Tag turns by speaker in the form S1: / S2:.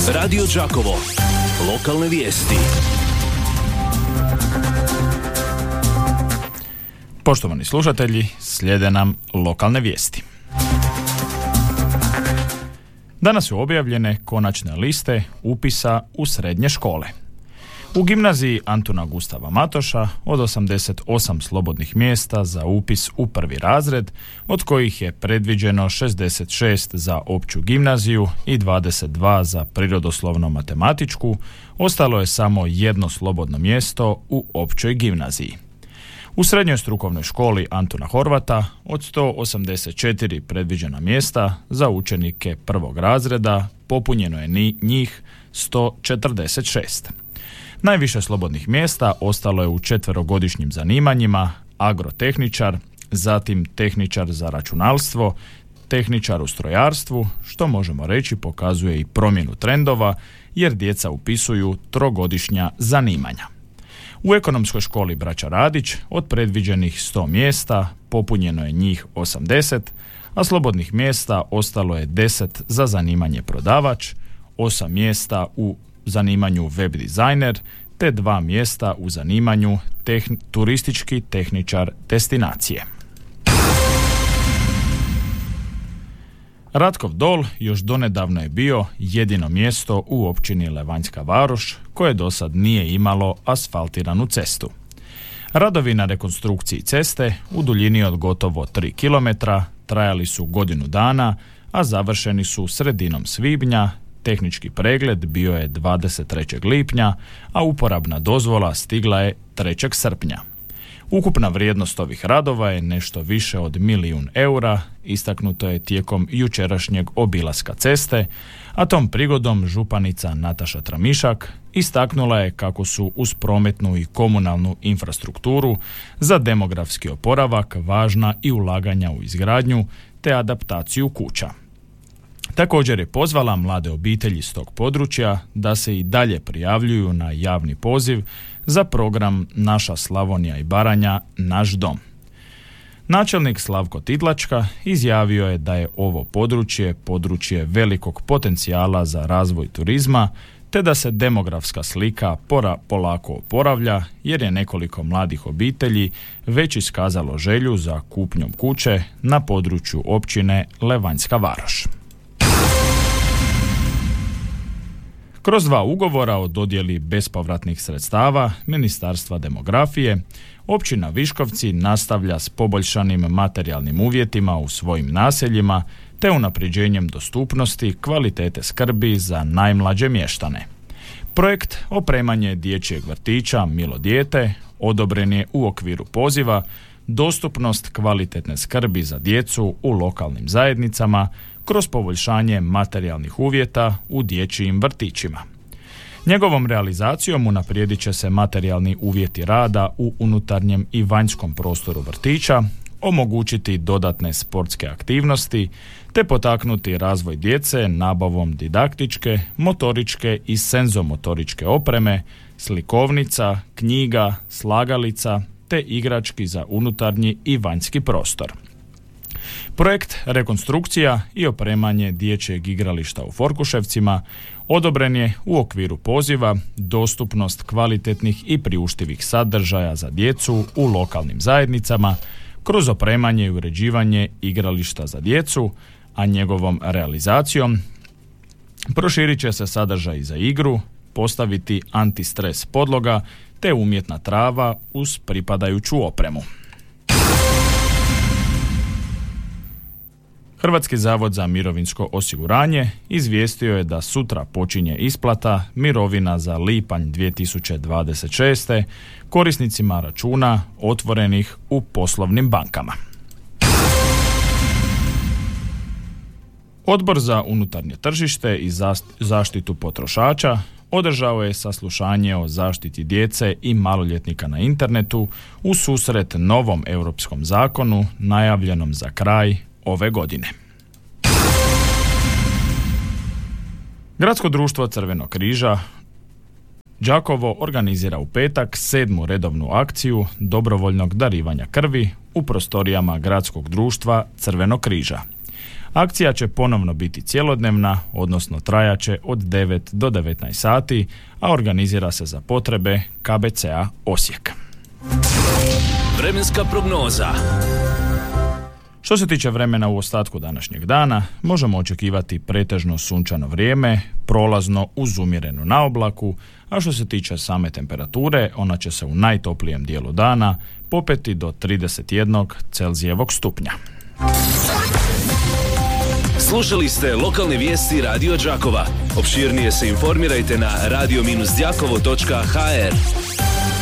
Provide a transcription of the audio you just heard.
S1: Radio Đakovo. Lokalne vijesti.
S2: Poštovani slušatelji, slijede nam lokalne vijesti. Danas su objavljene konačne liste upisa u srednje škole. U gimnaziji Antuna Gustava Matoša od 88 slobodnih mjesta za upis u prvi razred, od kojih je predviđeno 66 za opću gimnaziju i 22 za prirodoslovno-matematičku, ostalo je samo jedno slobodno mjesto u općoj gimnaziji. U srednjoj strukovnoj školi Antuna Horvata od 184 predviđena mjesta za učenike prvog razreda popunjeno je njih 146. Najviše slobodnih mjesta ostalo je u četverogodišnjim zanimanjima agrotehničar, zatim tehničar za računalstvo, tehničar u strojarstvu, što možemo reći pokazuje i promjenu trendova jer djeca upisuju trogodišnja zanimanja. U ekonomskoj školi Braća Radić od predviđenih 100 mjesta popunjeno je njih 80, a slobodnih mjesta ostalo je 10 za zanimanje prodavač, 8 mjesta u zanimanju web dizajner te 2 mjesta u zanimanju turistički tehničar destinacije. Ratkov Dol još donedavno je bio jedino mjesto u općini Levanjska Varoš koje do sad nije imalo asfaltiranu cestu. Radovi na rekonstrukciji ceste u duljini od gotovo 3 km trajali su godinu dana, a završeni su sredinom svibnja. Tehnički pregled bio je 23. lipnja, a uporabna dozvola stigla je 3. srpnja. Ukupna vrijednost ovih radova je nešto više od 1 milijun eura, istaknuto je tijekom jučerašnjeg obilaska ceste, a tom prigodom županica Nataša Tramišak istaknula je kako su uz prometnu i komunalnu infrastrukturu za demografski oporavak važna i ulaganja u izgradnju te adaptaciju kuća. Također je pozvala mlade obitelji s tog područja da se i dalje prijavljuju na javni poziv za program Naša Slavonija i Baranja, Naš dom. Načelnik Slavko Tidlačka izjavio je da je ovo područje velikog potencijala za razvoj turizma, te da se demografska slika polako oporavlja jer je nekoliko mladih obitelji već iskazalo želju za kupnjom kuće na području općine Levanjska Varoš. Kroz 2 ugovora o dodjeli bespovratnih sredstava Ministarstva demografije, općina Viškovci nastavlja s poboljšanim materijalnim uvjetima u svojim naseljima te unapređenjem dostupnosti kvalitete skrbi za najmlađe mještane. Projekt opremanje dječjeg vrtića Milo dijete odobren je u okviru poziva Dostupnost kvalitetne skrbi za djecu u lokalnim zajednicama kroz poboljšanje materijalnih uvjeta u dječjim vrtićima. Njegovom realizacijom unaprijedit će se materijalni uvjeti rada u unutarnjem i vanjskom prostoru vrtića, omogućiti dodatne sportske aktivnosti te potaknuti razvoj djece nabavom didaktičke, motoričke i senzomotoričke opreme, slikovnica, knjiga, slagalica te igrački za unutarnji i vanjski prostor. Projekt rekonstrukcija i opremanje dječjeg igrališta u Forkuševcima odobren je u okviru poziva Dostupnost kvalitetnih i priuštivih sadržaja za djecu u lokalnim zajednicama kroz opremanje i uređivanje igrališta za djecu, a njegovom realizacijom proširit će se sadržaj za igru, postaviti antistres podloga te umjetna trava uz pripadajuću opremu. Hrvatski zavod za mirovinsko osiguranje izvijestio je da sutra počinje isplata mirovina za lipanj 2026. korisnicima računa otvorenih u poslovnim bankama. Odbor za unutarnje tržište i zaštitu potrošača održao je saslušanje o zaštiti djece i maloljetnika na internetu u susret novom europskom zakonu najavljenom za kraj ove godine. Gradsko društvo Crvenog križa Đakovo organizira u petak 7. redovnu akciju dobrovoljnog darivanja krvi u prostorijama Gradskog društva Crvenog križa. Akcija će ponovno biti cjelodnevna, odnosno trajaće od 9 do 19 sati, a organizira se za potrebe KBC-a Osijek.
S1: Vremenska prognoza.
S2: Što se tiče vremena u ostatku današnjeg dana, možemo očekivati pretežno sunčano vrijeme, prolazno uz umjerenu naoblaku, a što se tiče same temperature, ona će se u najtoplijem dijelu dana popeti do 31 Celzijevog stupnja.
S1: Slušali ste lokalne vijesti Radio Đakova. Opširnije se informirajte na radio-đakovo.hr.